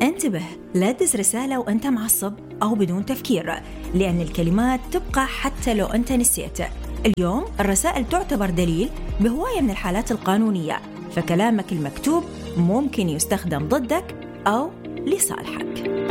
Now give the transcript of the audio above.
انتبه، لا تدز رسالة وأنت معصب أو بدون تفكير، لأن الكلمات تبقى حتى لو أنت نسيت. اليوم الرسائل تعتبر دليل بهواية من الحالات القانونية، فكلامك المكتوب ممكن يستخدم ضدك أو لصالحك.